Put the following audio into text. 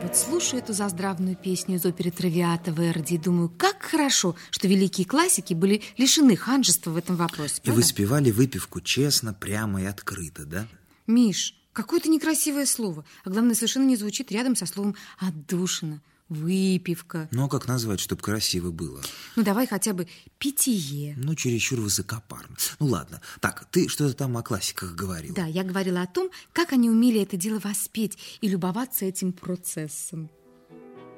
Вот слушаю эту заздравную песню из оперы «Травиата» Верди и думаю, как хорошо, что великие классики были лишены ханжества в этом вопросе. И вы спевали выпивку честно, прямо и открыто, да? Миш, какое-то некрасивое слово, а главное, совершенно не звучит рядом со словом «отдушина», «выпивка». Ну, а как назвать, чтобы красиво было? Ну, давай хотя бы «питье». Ну, чересчур высокопарно. Ну, ладно. Так, ты что-то там о классиках говорила. Да, я говорила о том, как они умели это дело воспеть и любоваться этим процессом.